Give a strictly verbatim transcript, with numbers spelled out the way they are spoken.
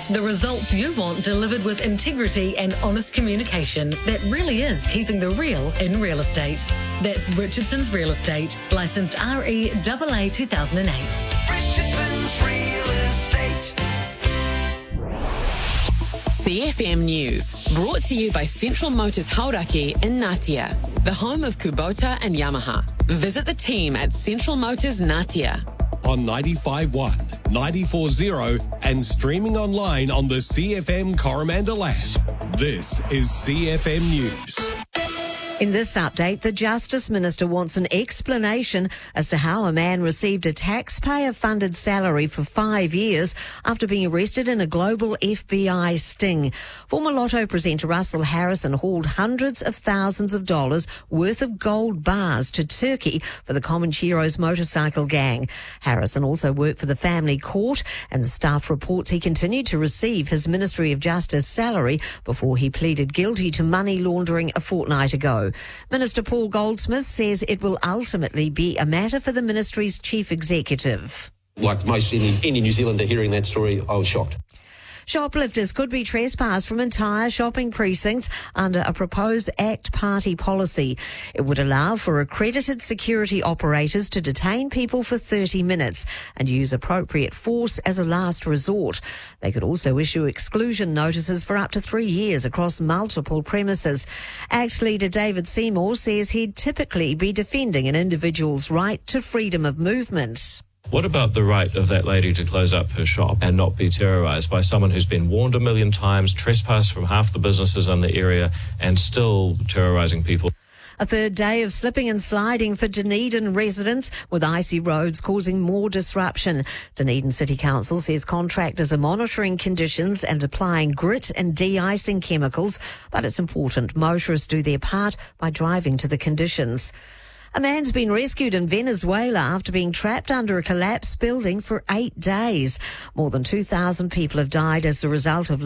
The results you want delivered with integrity and honest communication that really is keeping the real in real estate. That's Richardson's Real Estate, licensed R E A A two thousand eight. Richardson's Real Estate. C F M News, brought to you by Central Motors Hauraki in Ngatea, the home of Kubota and Yamaha. Visit the team at Central Motors Ngatea. On ninety-five point one, ninety-four point zero and streaming online on the C F M Coromandel app. This is C F M News. In this update, the Justice Minister wants an explanation as to how a man received a taxpayer-funded salary for five years after being arrested in a global F B I sting. Former Lotto presenter Russell Harrison hauled hundreds of thousands of dollars worth of gold bars to Turkey for the Comancheros motorcycle gang. Harrison also worked for the family court, and the staff reports he continued to receive his Ministry of Justice salary before he pleaded guilty to money laundering a fortnight ago. Minister Paul Goldsmith says it will ultimately be a matter for the ministry's chief executive. Like most any, any New Zealander hearing that story, I was shocked. Shoplifters could be trespassed from entire shopping precincts under a proposed ACT Party policy. It would allow for accredited security operators to detain people for thirty minutes and use appropriate force as a last resort. They could also issue exclusion notices for up to three years across multiple premises. ACT leader David Seymour says he'd typically be defending an individual's right to freedom of movement. What about the right of that lady to close up her shop and not be terrorised by someone who's been warned a million times, trespassed from half the businesses in the area and still terrorising people? A third day of slipping and sliding for Dunedin residents, with icy roads causing more disruption. Dunedin City Council says contractors are monitoring conditions and applying grit and de-icing chemicals, but it's important motorists do their part by driving to the conditions. A man's been rescued in Venezuela after being trapped under a collapsed building for eight days. More than two thousand people have died as a result of